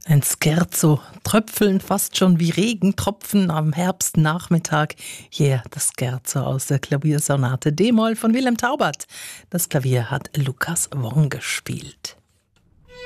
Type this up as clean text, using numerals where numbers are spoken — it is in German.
Ein Scherzo, tröpfeln fast schon wie Regentropfen am Herbstnachmittag. Hier das Scherzo aus der Klaviersonate D-Moll von Wilhelm Taubert. Das Klavier hat Lukas Wong gespielt.